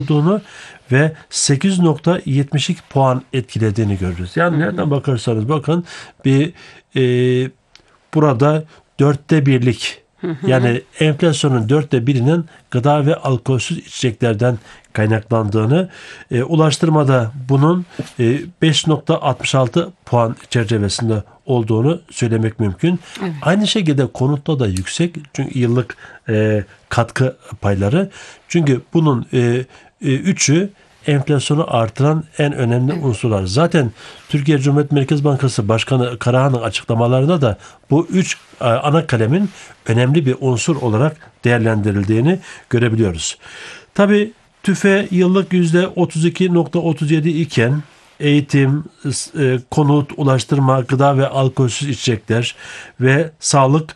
olduğunu ve 8,72 puan etkilediğini görürüz. Yani nereden bakarsanız bakın bir burada 1/4 yani enflasyonun 1/4'inin gıda ve alkolsüz içeceklerden kaynaklandığını, ulaştırmada bunun 5,66 puan çerçevesinde olduğunu söylemek mümkün. Evet. Aynı şekilde konutta da yüksek çünkü yıllık katkı payları. Çünkü bunun üçü enflasyonu artıran en önemli unsurlar. Zaten Türkiye Cumhuriyet Merkez Bankası Başkanı Karahan'ın açıklamalarında da bu üç ana kalemin önemli bir unsur olarak değerlendirildiğini görebiliyoruz. Tabii TÜFE yıllık %32,37 iken eğitim, konut, ulaştırma, gıda ve alkolsüz içecekler ve sağlık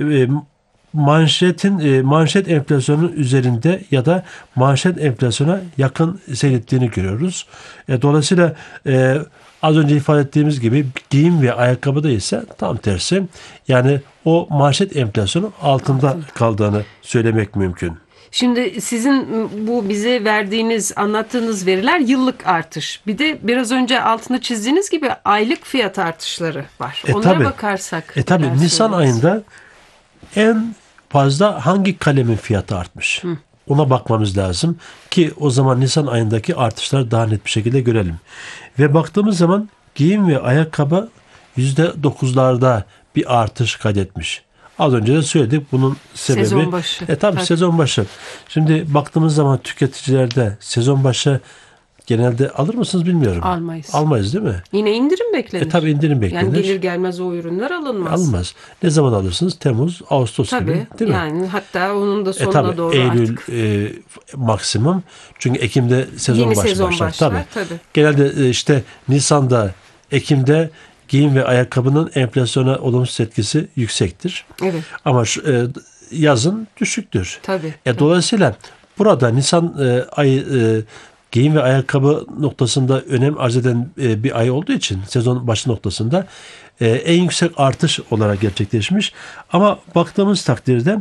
manşet enflasyonun üzerinde ya da manşet enflasyona yakın seyrettiğini görüyoruz. Dolayısıyla az önce ifade ettiğimiz gibi giyim ve ayakkabıda ise tam tersi. Yani o manşet enflasyonun altında kaldığını söylemek mümkün. Şimdi sizin bu bize verdiğiniz, anlattığınız veriler yıllık artış. Bir de biraz önce altını çizdiğiniz gibi aylık fiyat artışları var. Onlara bakarsak. Tabii Nisan ayında en fazla hangi kalemin fiyatı artmış? Ona bakmamız lazım ki o zaman Nisan ayındaki artışları daha net bir şekilde görelim. Ve baktığımız zaman giyim ve ayakkabı %9'larda bir artış kaydetmiş. Az önce de söyledik bunun sebebi. Sezon başı. Tabii sezon başı. Şimdi baktığımız zaman tüketicilerde sezon başı genelde alır mısınız bilmiyorum. Almayız. Almayız değil mi? Yine indirim beklenir. Tabii indirim beklenir. Yani gelir gelmez o ürünler alınmaz. Alınmaz. Ne zaman alırsınız? Temmuz, Ağustos tabii, gibi değil mi? Yani hatta onun da sonuna tabii, doğru Eylül, artık. Maksimum. Çünkü Ekim'de sezon başlar. Tabii. Genelde işte Nisan'da, Ekim'de giyim ve ayakkabının enflasyona olumsuz etkisi yüksektir. Evet. Ama yazın düşüktür. Tabii. Dolayısıyla burada Nisan ayı giyim ve ayakkabı noktasında önem arz eden bir ay olduğu için sezon başı noktasında en yüksek artış olarak gerçekleşmiş. Ama baktığımız takdirde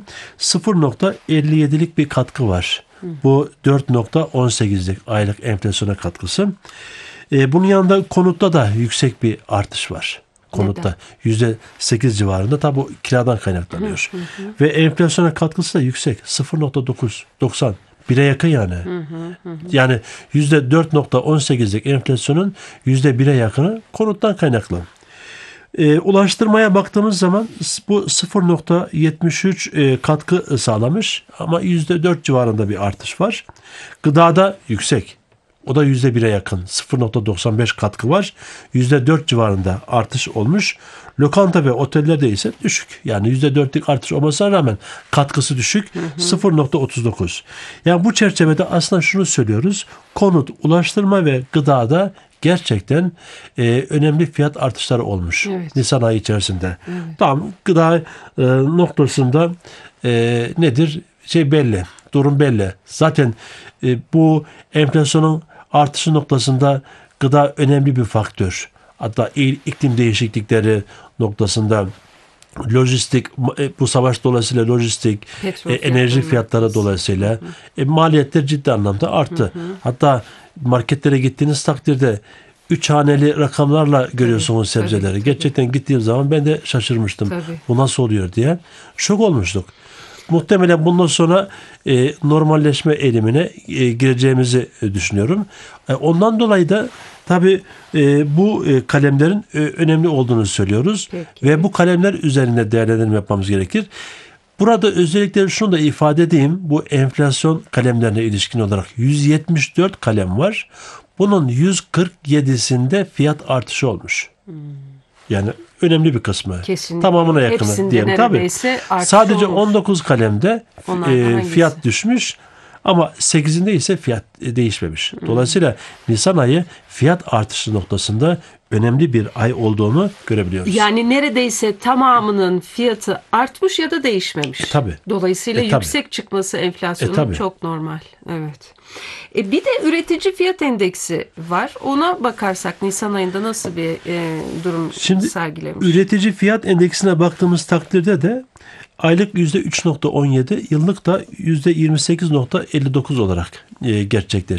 0,57'lik bir katkı var. Bu 4,18'lik aylık enflasyona katkısı. Bunun yanında konutta da yüksek bir artış var. Konutta %8 civarında. Tabi bu kiradan kaynaklanıyor. Ve enflasyona katkısı da yüksek. 0,90. 1'e yakın yani. Yani %4,18'lik enflasyonun %1'e yakını konuttan kaynaklı. Ulaştırmaya baktığımız zaman bu 0,73 katkı sağlamış ama %4 civarında bir artış var. Gıdada yüksek. O da %1'e yakın. 0,95 katkı var. %4 civarında artış olmuş. Lokanta ve otellerde ise düşük. Yani %4'lük artış olmasına rağmen katkısı düşük. 0,39. Yani bu çerçevede aslında şunu söylüyoruz. Konut, ulaştırma ve gıdada gerçekten önemli fiyat artışları olmuş. Evet. Nisan ayı içerisinde. Tamam, gıda noktasında nedir? Belli. Durum belli. Zaten bu enflasyonun artışı noktasında gıda önemli bir faktör. Hatta iklim değişiklikleri noktasında lojistik, bu savaş dolayısıyla lojistik, enerji fiyatları dolayısıyla maliyetler ciddi anlamda arttı. Hatta marketlere gittiğiniz takdirde 3 haneli rakamlarla görüyorsunuz sebzeleri. Tabii. Gerçekten gittiğim zaman ben de şaşırmıştım. Tabii. Bu nasıl oluyor diye. Şok olmuştuk. Muhtemelen bundan sonra normalleşme eğilimine gireceğimizi düşünüyorum. Ondan dolayı da tabii bu kalemlerin önemli olduğunu söylüyoruz. Peki. Ve bu kalemler üzerinde değerlendirme yapmamız gerekir. Burada özellikle şunu da ifade edeyim. Bu enflasyon kalemlerine ilişkin olarak 174 kalem var. Bunun 147'sinde fiyat artışı olmuş. Yani önemli bir kısmı. Kesinlikle. Tamamına yakını Hepsinde diyelim. Tabii. Sadece olmuş. 19 kalemde fiyat düşmüş ama 8'inde ise fiyat değişmemiş. Dolayısıyla Nisan ayı fiyat artışı noktasında önemli bir ay olduğunu görebiliyoruz. Yani neredeyse tamamının fiyatı artmış ya da değişmemiş. Tabii. Dolayısıyla yüksek çıkması enflasyonun çok normal. Evet. Bir de üretici fiyat endeksi var. Ona bakarsak Nisan ayında nasıl bir durum sergilemiş? Üretici fiyat endeksine baktığımız takdirde de aylık %3,17, yıllık da %28,59 olarak gerçekleşmiş.